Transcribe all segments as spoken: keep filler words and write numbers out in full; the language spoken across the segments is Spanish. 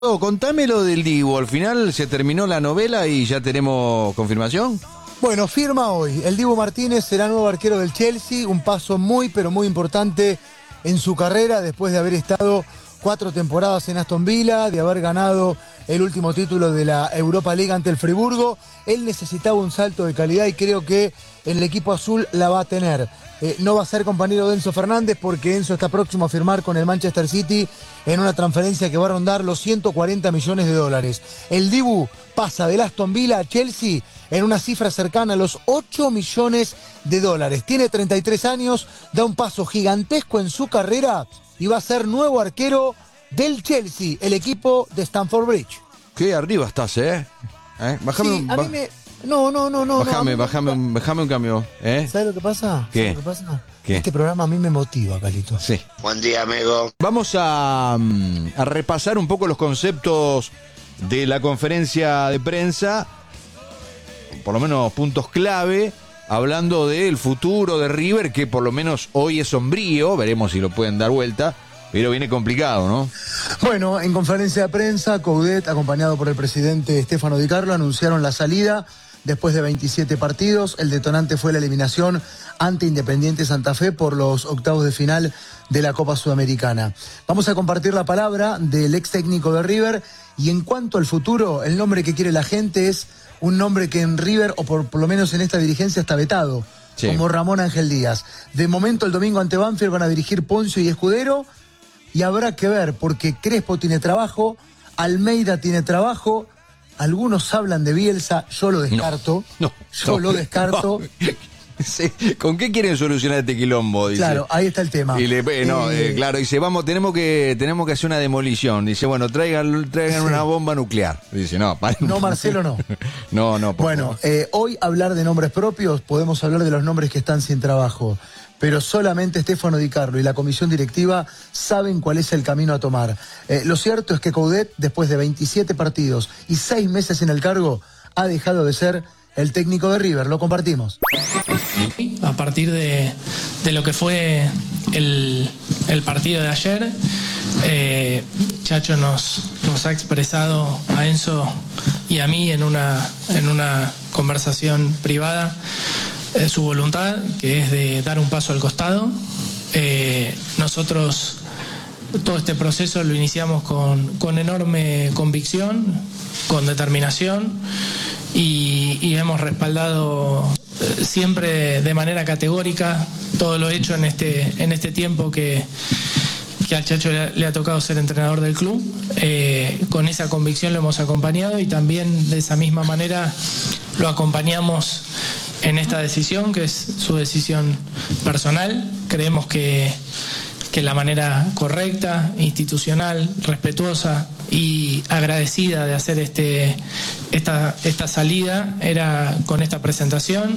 Oh, contame lo del Dibu, al final se terminó la novela y ya tenemos confirmación. Bueno, firma hoy. El Dibu Martínez será nuevo arquero del Chelsea, un paso muy pero muy importante en su carrera después de haber estado cuatro temporadas en Aston Villa, de haber ganado el último título de la Europa League ante el Friburgo. Él necesitaba un salto de calidad y creo que en el equipo azul la va a tener. Eh, no va a ser compañero de Enzo Fernández porque Enzo está próximo a firmar con el Manchester City en una transferencia que va a rondar los ciento cuarenta millones de dólares. El Dibu pasa del Aston Villa a Chelsea en una cifra cercana a los ocho millones de dólares. Tiene treinta y tres años, da un paso gigantesco en su carrera y va a ser nuevo arquero del Chelsea, el equipo de Stamford Bridge. Qué arriba estás, ¿eh? ¿Eh? Bájame Sí, un... a mí me... No, no, no, no. Bájame, no, bájame, un, bájame un cambio, ¿eh? ¿Sabes lo que pasa? ¿Qué? ¿Sabes lo que pasa? ¿Qué? Este programa a mí me motiva, Calito. Sí. Buen día, amigo. Vamos a, a repasar un poco los conceptos de la conferencia de prensa, por lo menos puntos clave, hablando del futuro de River, que por lo menos hoy es sombrío, veremos si lo pueden dar vuelta, pero viene complicado, ¿no? Bueno, en conferencia de prensa, Coudet, acompañado por el presidente Stefano Di Carlo, anunciaron la salida después de veintisiete partidos. El detonante fue la eliminación ante Independiente Santa Fe por los octavos de final de la Copa Sudamericana. Vamos a compartir la palabra del ex técnico de River y en cuanto al futuro, el nombre que quiere la gente es un nombre que en River, o por, por lo menos en esta dirigencia, está vetado, sí, como Ramón Ángel Díaz. De momento el domingo ante Banfield van a dirigir Poncio y Escudero y habrá que ver porque Crespo tiene trabajo, Almeida tiene trabajo. Algunos hablan de Bielsa, yo lo descarto. No, no, yo no, lo descarto. No. Sí. ¿Con qué quieren solucionar este quilombo? Dice. Claro, ahí está el tema. Y le, eh, no, eh, eh, claro, dice, vamos, tenemos que, tenemos que hacer una demolición. Dice, bueno, traigan, traigan sí. una bomba nuclear. Dice, no, para. No, Marcelo, no. no, no. Por bueno, eh, hoy hablar de nombres propios, podemos hablar de los nombres que están sin trabajo. Pero solamente Stefano Di Carlo y la comisión directiva saben cuál es el camino a tomar. Eh, lo cierto es que Coudet, después de veintisiete partidos y seis meses en el cargo, ha dejado de ser el técnico de River. Lo compartimos. A partir de, de lo que fue el, el partido de ayer, eh, Chacho nos, nos ha expresado a Enzo y a mí en una, en una conversación privada Eh, su voluntad, que es de dar un paso al costado. Eh, nosotros todo este proceso lo iniciamos con, con enorme convicción, con determinación y, y hemos respaldado eh, siempre de manera categórica todo lo hecho en este, en este tiempo que, que al Chacho le, le ha tocado ser entrenador del club. Eh, con esa convicción lo hemos acompañado y también de esa misma manera lo acompañamos en esta decisión, que es su decisión personal. Creemos que, que la manera correcta, institucional, respetuosa y agradecida de hacer este, esta, esta salida era con esta presentación,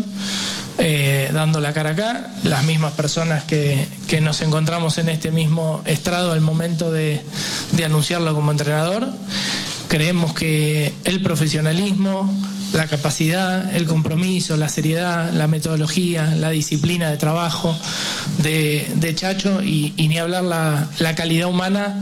eh, dando la cara acá, las mismas personas que, que nos encontramos en este mismo estrado al momento de, de anunciarlo como entrenador. Creemos que el profesionalismo, la capacidad, el compromiso, la seriedad, la metodología, la disciplina de trabajo de, de Chacho y, y ni hablar la, la calidad humana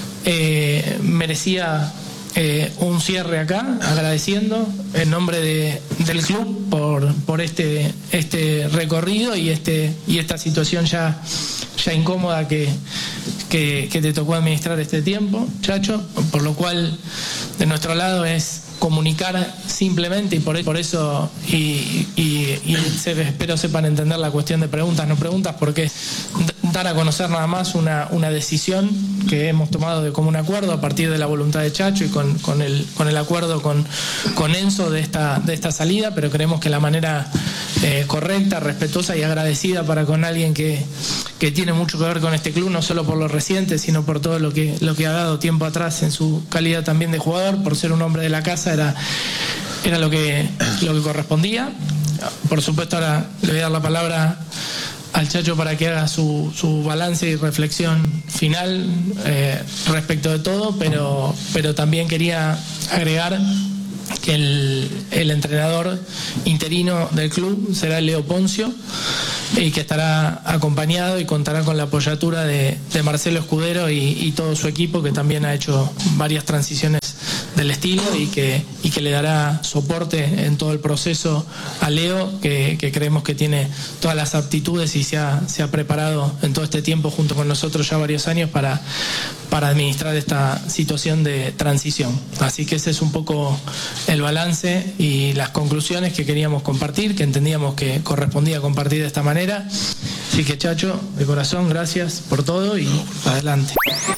eh, merecía eh, un cierre acá, agradeciendo en nombre de, del club por, por este, este recorrido y, este, y esta situación ya, ya incómoda que, que, que te tocó administrar este tiempo, Chacho, por lo cual de nuestro lado es comunicar simplemente y por, por eso y, y, y se, espero sepan entender la cuestión de preguntas no preguntas, porque dar a conocer nada más una, una decisión que hemos tomado de común acuerdo a partir de la voluntad de Chacho y con, con, el, con el acuerdo con, con Enzo de esta, de esta salida, pero creemos que la manera eh, correcta, respetuosa y agradecida para con alguien que, que tiene mucho que ver con este club, no solo por lo reciente, sino por todo lo que, lo que ha dado tiempo atrás en su calidad también de jugador, por ser un hombre de la casa, era, era lo que, lo que correspondía. Por supuesto, ahora le voy a dar la palabra al Chacho para que haga su, su balance y reflexión final eh, respecto de todo, pero, pero también quería agregar que el, el entrenador interino del club será Leo Poncio. y que estará acompañado y contará con la apoyatura de, de Marcelo Escudero y, y todo su equipo, que también ha hecho varias transiciones del estilo y que, y que le dará soporte en todo el proceso a Leo, que, que creemos que tiene todas las aptitudes y se ha, se ha preparado en todo este tiempo junto con nosotros ya varios años para, para administrar esta situación de transición. Así que ese es un poco el balance y las conclusiones que queríamos compartir, que entendíamos que correspondía compartir de esta manera. Así que, Chacho, de corazón, gracias por todo y adelante.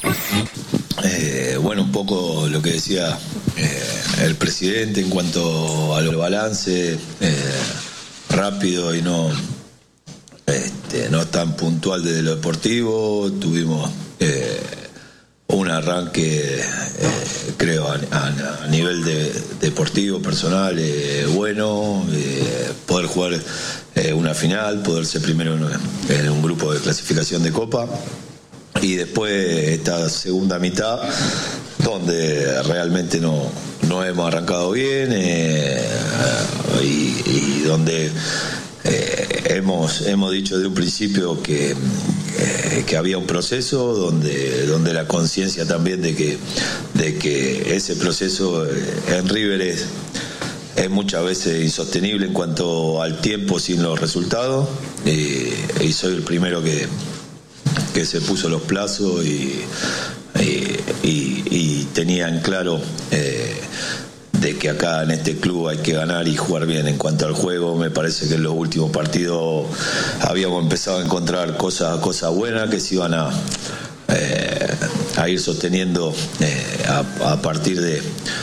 Eh, bueno, un poco lo que decía eh, el presidente en cuanto al balance, eh, rápido y no, este, no tan puntual desde lo deportivo. Tuvimos eh, un arranque, eh, creo, a, a, a nivel de, deportivo, personal, eh, bueno, eh, poder jugar eh, una final, poder ser primero en, en un grupo de clasificación de Copa. Y después esta segunda mitad, donde realmente no, no hemos arrancado bien eh, y, y donde eh, hemos, hemos dicho de un principio que, eh, que había un proceso donde, donde la conciencia también de que, de que ese proceso en River es, es muchas veces insostenible en cuanto al tiempo sin los resultados, y, y soy el primero que que se puso los plazos y, y, y, y tenía en claro eh, de que acá en este club hay que ganar y jugar bien. En cuanto al juego, me parece que en los últimos partidos habíamos empezado a encontrar cosas, cosas buenas que se iban a, eh, a ir sosteniendo eh, a, a partir de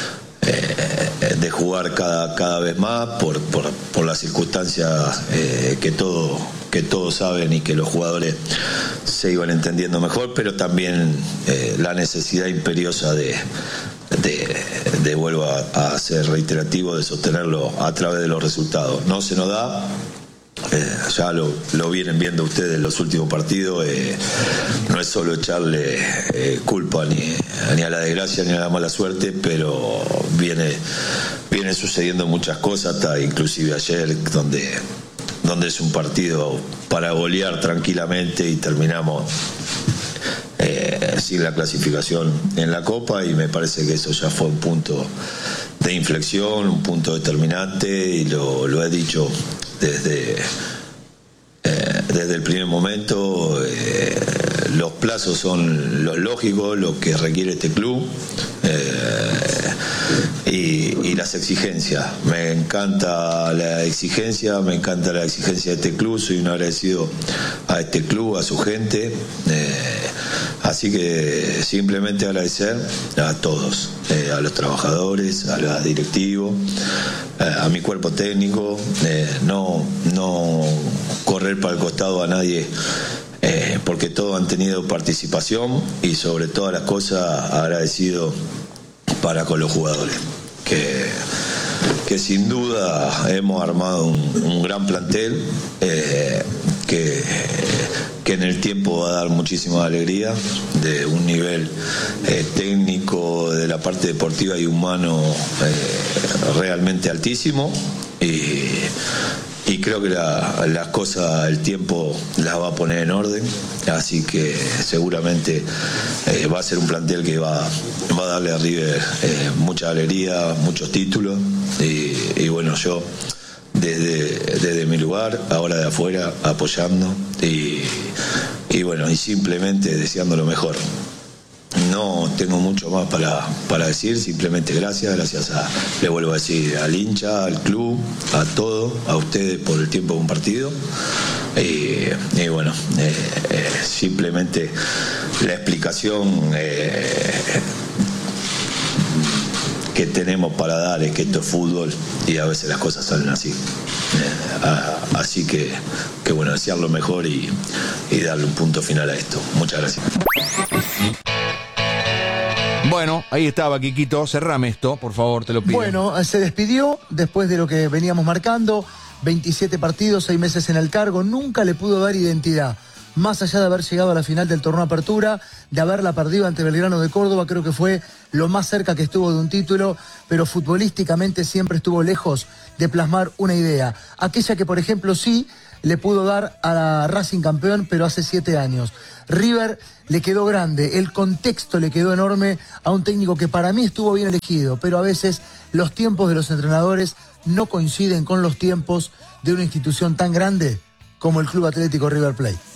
Eh, de jugar cada, cada vez más por, por, por las circunstancias eh, que, todo, que todos saben y que los jugadores se iban entendiendo mejor, pero también eh, la necesidad imperiosa de, de, de vuelvo a, a ser reiterativo, de sostenerlo a través de los resultados. No se nos da. Eh, ya lo, lo vienen viendo ustedes en los últimos partidos. Eh, no es solo echarle eh, culpa ni, ni a la desgracia ni a la mala suerte, pero viene, viene sucediendo muchas cosas, hasta inclusive ayer, donde, donde es un partido para golear tranquilamente y terminamos eh, sin la clasificación en la Copa, y me parece que eso ya fue un punto de inflexión, un punto determinante, y lo, lo he dicho desde, eh, desde el primer momento. Eh, los plazos son los lógicos, lo que requiere este club, eh, y, y las exigencias. Me encanta la exigencia, me encanta la exigencia de este club, soy un agradecido a este club, a su gente, eh, así que simplemente agradecer a todos, eh, a los trabajadores, a los directivos, eh, a mi cuerpo técnico, eh, no, no correr para el costado a nadie, eh, porque todos han tenido participación, y sobre todas las cosas agradecido para con los jugadores, que, que sin duda hemos armado un, un gran plantel, eh, que, que en el tiempo va a dar muchísima alegría, de un nivel eh, técnico, de la parte deportiva y humano eh, realmente altísimo, y, y creo que la, las cosas, el tiempo las va a poner en orden, así que seguramente eh, va a ser un plantel que va, va a darle a River eh, mucha alegría, muchos títulos, y, y bueno, yo desde, desde mi lugar, ahora de afuera, apoyando, y, y bueno, y simplemente deseando lo mejor. No tengo mucho más para, para decir, simplemente gracias, gracias a, le vuelvo a decir, al hincha, al club, a todo, a ustedes por el tiempo compartido, y, y bueno, eh, eh, simplemente la explicación eh, que tenemos para dar es que esto es fútbol y a veces las cosas salen así. Eh, a, así que, que bueno, desear lo mejor y, y darle un punto final a esto. Muchas gracias. Bueno, ahí estaba, Quiquito. Cerrame esto, por favor, te lo pido. Bueno, se despidió después de lo que veníamos marcando. veintisiete partidos, seis meses en el cargo. Nunca le pudo dar identidad. Más allá de haber llegado a la final del torneo Apertura, de haberla perdido ante Belgrano de Córdoba, creo que fue lo más cerca que estuvo de un título, pero futbolísticamente siempre estuvo lejos de plasmar una idea. Aquella que, por ejemplo, sí le pudo dar a Racing campeón, pero hace siete años. River le quedó grande, el contexto le quedó enorme a un técnico que para mí estuvo bien elegido, pero a veces los tiempos de los entrenadores no coinciden con los tiempos de una institución tan grande como el Club Atlético River Plate.